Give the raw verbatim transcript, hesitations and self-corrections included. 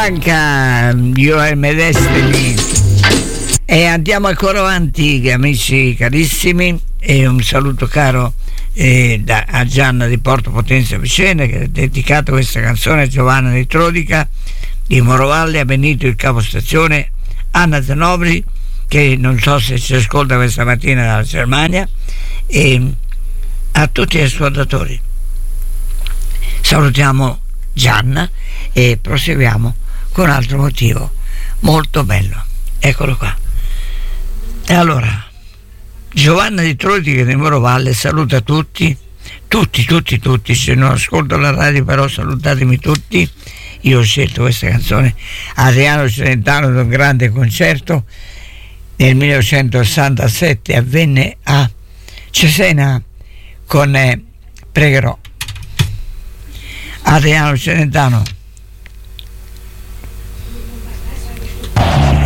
Bianca, You Are My Destiny. E andiamo ancora avanti, amici carissimi, e un saluto caro eh, da, a Gianna di Porto Potenza Vicena, che ha dedicato questa canzone a Giovanna di Trodica di Morovalle, a Benito il capostazione, Anna Zanobri, che non so se ci ascolta questa mattina dalla Germania, e a tutti gli ascoltatori. Salutiamo Gianna e proseguiamo con un altro motivo molto bello. Eccolo qua. E allora, Giovanna di Trodica di Morovalle saluta tutti, tutti, tutti, tutti. Se non ascolto la radio, però salutatemi tutti. Io ho scelto questa canzone. Adriano Celentano, da un grande concerto nel millenovecentosessantasette, avvenne a Cesena con eh, Pregherò. Adriano Celentano.